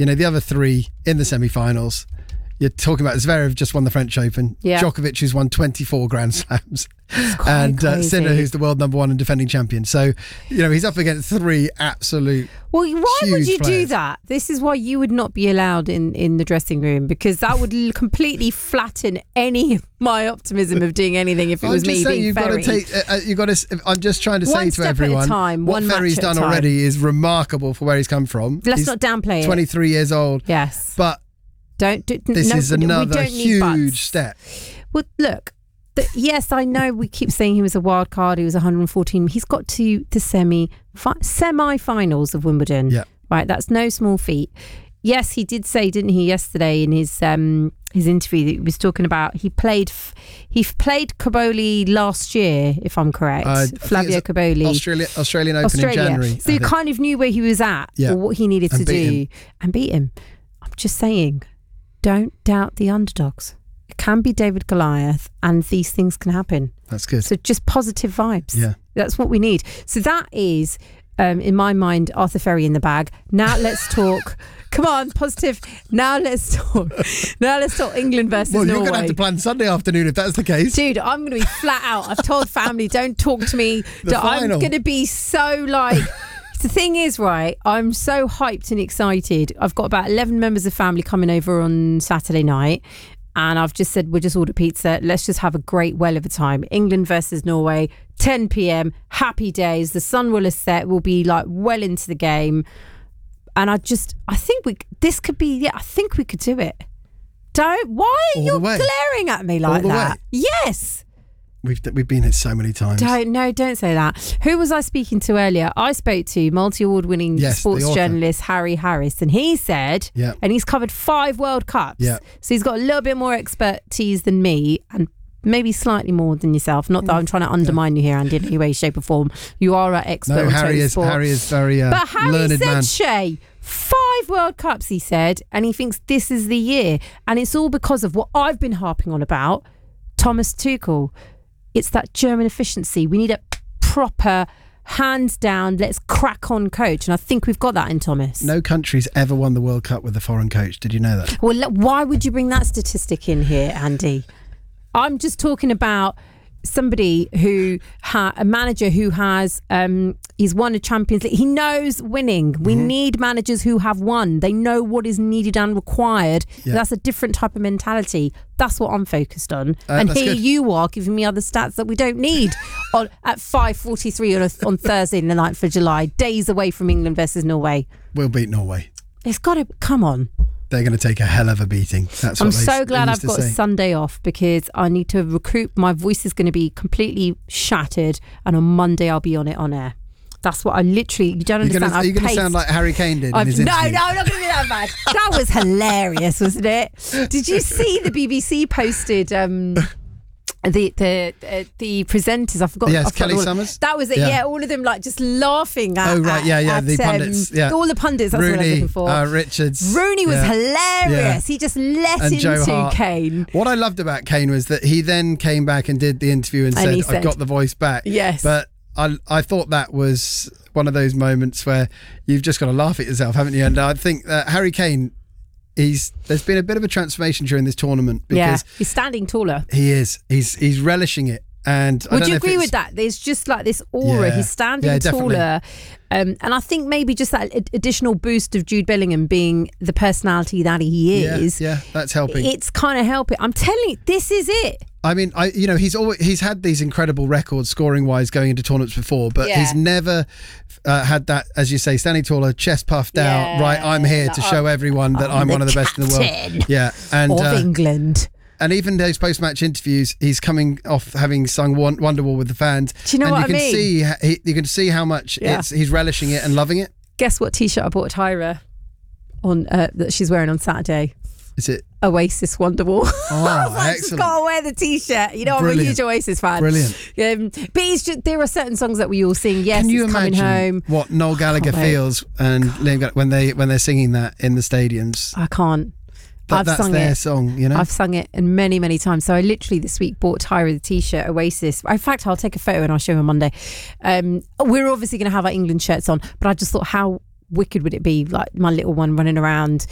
the other three in the semi-finals. You're talking about Zverev just won the French Open. Yeah. Djokovic, who's won 24 Grand Slams. And Sinner, who's the world number one and defending champion. So, he's up against three absolute Well, why would you do players. that? This is why you would not be allowed in the dressing room, because that would completely flatten any of my optimism of doing anything if it was me being Ferry. I'm just trying to One say to step at a everyone, time, what one match Ferry's at a done time. already is remarkable for where he's come from. Let's He's not downplay it. 23 years old. Yes. But this is another huge step. Well, look, yes, I know we keep saying he was a wild card. He was 114. He's got to the semi-finals of Wimbledon. Yeah. Right, that's no small feat. Yes, he did say, didn't he, yesterday in his interview that he was talking about he played Koboli last year, if I'm correct. Flavio Koboli. Australian Open in January. So you kind of knew where he was at or what he needed to do and beat him. I'm just saying, don't doubt the underdogs. It can be David Goliath and these things can happen. That's good. So just positive vibes. Yeah. That's what we need. So that is, in my mind, Arthur Ferry in the bag. Now let's talk. Come on, positive. Now let's talk England versus Norway. Well, you're going to have to plan Sunday afternoon if that's the case. Dude, I'm going to be flat out. I've told family, don't talk to me. I'm going to be so like... The thing is, right, I'm so hyped and excited. I've got about 11 members of family coming over on Saturday night. And I've just said, we'll just order pizza. Let's just have a great well of a time. England versus Norway, 10 p.m, happy days. The sun will have set. We'll be like well into the game. And I think we could do it. Why are you glaring at me like that? Yes. We've been here so many times. Don't say that. Who was I speaking to earlier? I spoke to multi-award winning sports journalist Harry Harris, and he said, and he's covered 5 World Cups, so he's got a little bit more expertise than me, and maybe slightly more than yourself. Not that I'm trying to undermine you here, Andy, in any way, shape or form. You are our expert. No, Harry is very but Harry learned said, man. Shay, 5 World Cups, he said, and he thinks this is the year, and it's all because of what I've been harping on about, Thomas Tuchel. It's that German efficiency. We need a proper, hands down, let's crack on coach. And I think we've got that in Thomas. No country's ever won the World Cup with a foreign coach. Did you know that? Well, why would you bring that statistic in here, Andy? I'm just talking about somebody who a manager who has he's won a Champions League. He knows winning. We need managers who have won. They know what is needed and required. That's a different type of mentality. That's what I'm focused on. And here you are giving me other stats that we don't need at 5:43 on Thursday the 9th of July, days away from England versus Norway. We'll beat Norway. It's got to come on. They're going to take a hell of a beating. I'm so glad I've got a Sunday off, because I need to recruit. My voice is going to be completely shattered, and on Monday I'll be on air. That's what I literally... You don't understand. You're going to sound like Harry Kane did in his interview. No, I'm not going to be that bad. That was hilarious, wasn't it? Did you see the BBC posted... the presenters, I forgot. Yes, Kelly Summers. That was it. Yeah, all of them like just laughing at. Oh right, the pundits. All the pundits. That's Rooney, what I was looking for. Richards. Rooney was hilarious. Yeah. He just let into Kane. What I loved about Kane was that he then came back and did the interview and said, "I've got the voice back." Yes, but I thought that was one of those moments where you've just got to laugh at yourself, haven't you? And I think that Harry Kane. There's been a bit of a transformation during this tournament because he's standing taller. He is. He's relishing it. And would you agree with that? There's just like this aura. He's standing taller. And I think maybe just that additional boost of Jude Bellingham being the personality that he is. Yeah, that's helping. It's kind of helping. I'm telling you, this is it. I mean, he's had these incredible records scoring wise going into tournaments before, but he's never had that, as you say, standing taller, chest puffed out. Right, I'm here to show everyone that I'm one of the best in the world. Yeah, and of England. And even those post-match interviews, he's coming off having sung Wonderwall with the fans. Do you know what I mean? You can see how much he's relishing it and loving it. Guess what T-shirt I bought Tyra on that she's wearing on Saturday? Is it Oasis Wonderwall? Oh, I just got to wear the T-shirt. You know, I'm a huge Oasis fan. Brilliant. But it's just, there are certain songs that we all sing. Yes, Can you it's coming imagine home. what Noel Gallagher feels and Liam Gallagher when they're singing that in the stadiums? I can't. That's their song, you know? I've sung it many, many times. So I literally this week bought Tyra the T-shirt, Oasis. In fact, I'll take a photo and I'll show you on Monday. We're obviously going to have our England shirts on, but I just thought, how wicked would it be, like my little one running around